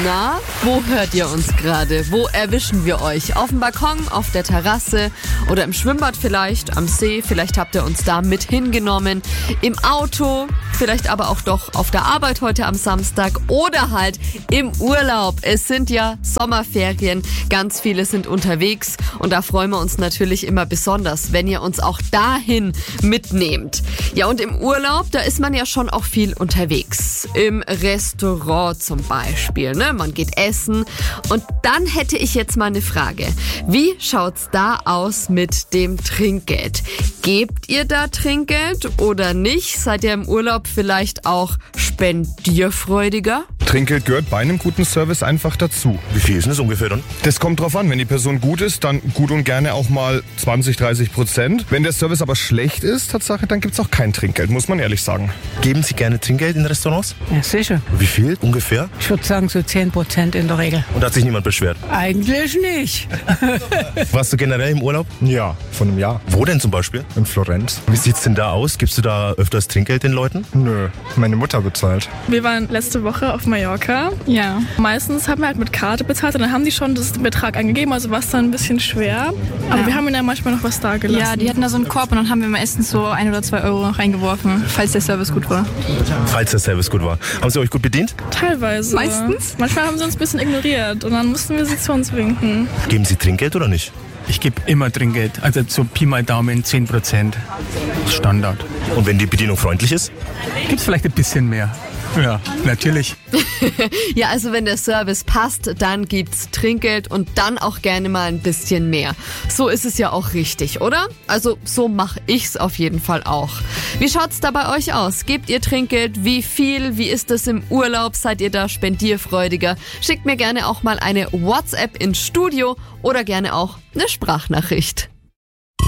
Na, wo hört ihr uns gerade? Wo erwischen wir euch? Auf dem Balkon, auf der Terrasse oder im Schwimmbad vielleicht, am See? Vielleicht habt ihr uns da mit hingenommen. Im Auto, vielleicht aber auch doch auf der Arbeit heute am Samstag oder halt im Urlaub. Es sind ja Sommerferien, ganz viele sind unterwegs und da freuen wir uns natürlich immer besonders, wenn ihr uns auch dahin mitnehmt. Ja, und im Urlaub, da ist man ja schon auch viel unterwegs. Im Restaurant zum Beispiel, ne? Man geht essen. Und dann hätte ich jetzt mal eine Frage. Wie schaut's da aus mit dem Trinkgeld? Gebt ihr da Trinkgeld oder nicht? Seid ihr im Urlaub vielleicht auch spendierfreudiger? Trinkgeld gehört bei einem guten Service einfach dazu. Wie viel ist denn das ungefähr dann? Das kommt drauf an. Wenn die Person gut ist, dann gut und gerne auch mal 20-30%. Wenn der Service aber schlecht ist, Tatsache, dann gibt's auch kein Trinkgeld, muss man ehrlich sagen. Geben Sie gerne Trinkgeld in Restaurants? Ja, sicher. Wie viel ungefähr? Ich würde sagen so 10% in der Regel. Und hat sich niemand beschwert? Eigentlich nicht. Warst du generell im Urlaub? Ja, von einem Jahr. Wo denn zum Beispiel? In Florenz. Wie sieht's denn da aus? Gibst du da öfters Trinkgeld den Leuten? Nö, meine Mutter bezahlt. Wir waren letzte Woche auf Mallorca. Ja. Meistens haben wir halt mit Karte bezahlt und dann haben die schon den Betrag angegeben, also war es dann ein bisschen schwer. Aber wir haben ihnen ja manchmal noch was da gelassen. Ja, die hatten da so einen Korb und dann haben wir meistens so 1 oder 2 Euro reingeworfen, falls der Service gut war. Falls der Service gut war. Haben sie euch gut bedient? Teilweise. Meistens? Manchmal haben sie uns ein bisschen ignoriert und dann mussten wir sie zu uns winken. Geben Sie Trinkgeld oder nicht? Ich gebe immer Trinkgeld, also so Pi mal Daumen 10%. Standard. Und wenn die Bedienung freundlich ist? Gibt's vielleicht ein bisschen mehr. Ja, natürlich. Ja, also wenn der Service passt, dann gibt's Trinkgeld und dann auch gerne mal ein bisschen mehr. So ist es ja auch richtig, oder? Also so mache ich's auf jeden Fall auch. Wie schaut's da bei euch aus? Gebt ihr Trinkgeld? Wie viel? Wie ist es im Urlaub? Seid ihr da spendierfreudiger? Schickt mir gerne auch mal eine WhatsApp ins Studio oder gerne auch eine Sprachnachricht.